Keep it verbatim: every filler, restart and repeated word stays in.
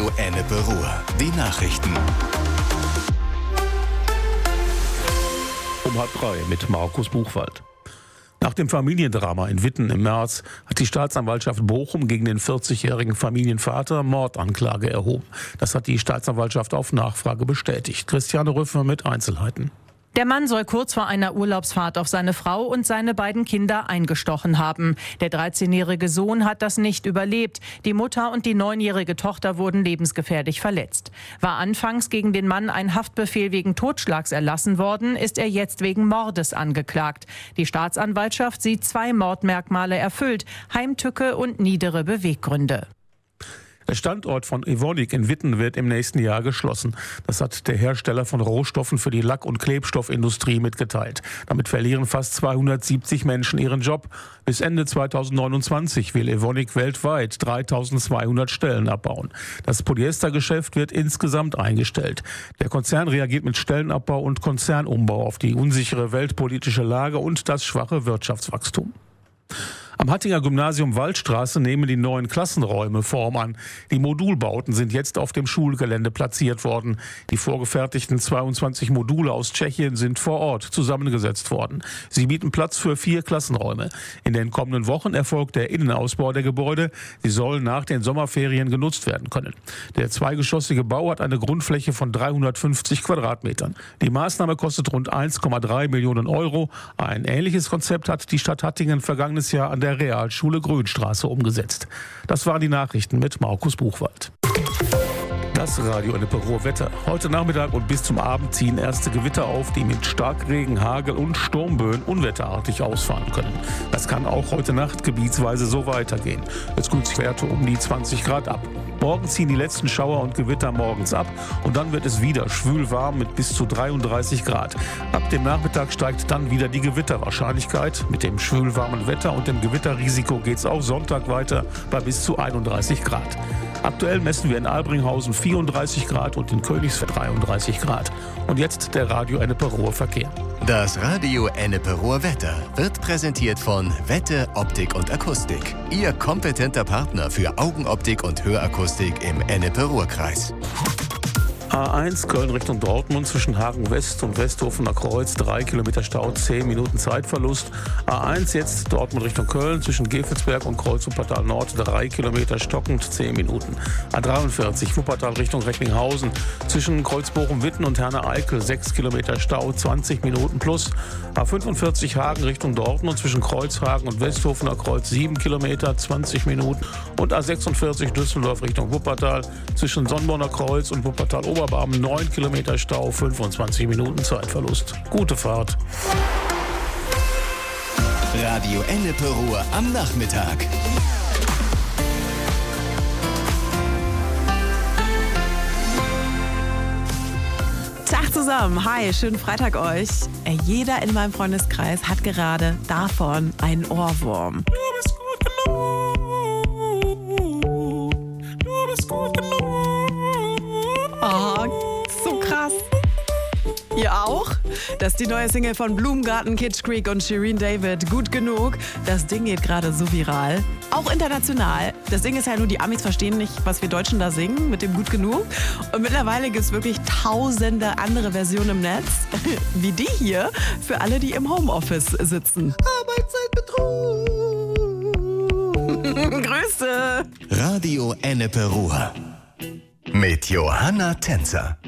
Radio Ennepe Ruhr. Die Nachrichten. Um halb drei mit Markus Buchwald. Nach dem Familiendrama in Witten im März hat die Staatsanwaltschaft Bochum gegen den vierzigjährigen Familienvater Mordanklage erhoben. Das hat die Staatsanwaltschaft auf Nachfrage bestätigt. Christiane Rüffer mit Einzelheiten. Der Mann soll kurz vor einer Urlaubsfahrt auf seine Frau und seine beiden Kinder eingestochen haben. Der dreizehnjährige Sohn hat das nicht überlebt. Die Mutter und die neunjährige Tochter wurden lebensgefährlich verletzt. War anfangs gegen den Mann ein Haftbefehl wegen Totschlags erlassen worden, ist er jetzt wegen Mordes angeklagt. Die Staatsanwaltschaft sieht zwei Mordmerkmale erfüllt: Heimtücke und niedere Beweggründe. Der Standort von Evonik in Witten wird im nächsten Jahr geschlossen. Das hat der Hersteller von Rohstoffen für die Lack- und Klebstoffindustrie mitgeteilt. Damit verlieren fast zweihundertsiebzig Menschen ihren Job. Bis Ende zweitausendneunundzwanzig will Evonik weltweit dreitausendzweihundert Stellen abbauen. Das Polyestergeschäft wird insgesamt eingestellt. Der Konzern reagiert mit Stellenabbau und Konzernumbau auf die unsichere weltpolitische Lage und das schwache Wirtschaftswachstum. Am Hattinger Gymnasium Waldstraße nehmen die neuen Klassenräume Form an. Die Modulbauten sind jetzt auf dem Schulgelände platziert worden. Die vorgefertigten zweiundzwanzig Module aus Tschechien sind vor Ort zusammengesetzt worden. Sie bieten Platz für vier Klassenräume. In den kommenden Wochen erfolgt der Innenausbau der Gebäude. Sie sollen nach den Sommerferien genutzt werden können. Der zweigeschossige Bau hat eine Grundfläche von dreihundertfünfzig Quadratmetern. Die Maßnahme kostet rund eins Komma drei Millionen Euro. Ein ähnliches Konzept hat die Stadt Hattingen vergangenes Jahr an der Realschule Grünstraße umgesetzt. Das waren die Nachrichten mit Markus Buchwald. Das Radio Ennepe Ruhr Wetter. Heute Nachmittag und bis zum Abend ziehen erste Gewitter auf, die mit Starkregen, Hagel und Sturmböen unwetterartig ausfahren können. Das kann auch heute Nacht gebietsweise so weitergehen. Es kühlt sich Werte um die zwanzig Grad ab. Morgen ziehen die letzten Schauer und Gewitter morgens ab und dann wird es wieder schwül warm mit bis zu dreiunddreißig Grad. Ab dem Nachmittag steigt dann wieder die Gewitterwahrscheinlichkeit. Mit dem schwülwarmen Wetter und dem Gewitterrisiko geht es auch Sonntag weiter bei bis zu einunddreißig Grad. Aktuell messen wir in Albringhausen vierunddreißig Grad und in Königsfeld dreiunddreißig Grad. Und jetzt der Radio Ennepe Ruhr Verkehr. Das Radio Ennepe Ruhr Wetter wird präsentiert von Wette Optik und Akustik. Ihr kompetenter Partner für Augenoptik und Hörakustik im Ennepe Ruhr-Kreis. A eins Köln Richtung Dortmund zwischen Hagen West und Westhofener Kreuz, drei Kilometer Stau, zehn Minuten Zeitverlust. A eins jetzt Dortmund Richtung Köln zwischen Gevelsberg und Kreuz Wuppertal Nord, drei Kilometer stockend, zehn Minuten. A dreiundvierzig Wuppertal Richtung Recklinghausen zwischen Kreuz Bochum-Witten und Herne-Eickel, sechs Kilometer Stau, zwanzig Minuten plus. A fünfundvierzig Hagen Richtung Dortmund zwischen Kreuzhagen und Westhofener Kreuz, sieben Kilometer, zwanzig Minuten. Und A sechsundvierzig Düsseldorf Richtung Wuppertal zwischen Sonnborner Kreuz und Wuppertal-Oberbayern, neun Kilometer Stau, fünfundzwanzig Minuten Zeitverlust. Gute Fahrt. Radio Ennepe Ruhr am Nachmittag. Tag zusammen, hi, schönen Freitag euch. Jeder in meinem Freundeskreis hat gerade davon einen Ohrwurm. Du bist gut genug. Du bist gut genug. Oh, so krass. Ihr auch? Das ist die neue Single von Blumengarten, Kitsch Creek und Shireen David, Gut genug. Das Ding geht gerade so viral. Auch international. Das Ding ist ja nur, die Amis verstehen nicht, was wir Deutschen da singen mit dem Gut genug. Und mittlerweile gibt es wirklich tausende andere Versionen im Netz, wie die hier, für alle, die im Homeoffice sitzen. Arbeitszeitbetrug. Grüße. Radio Ennepe Ruhr mit Johanna Tänzer.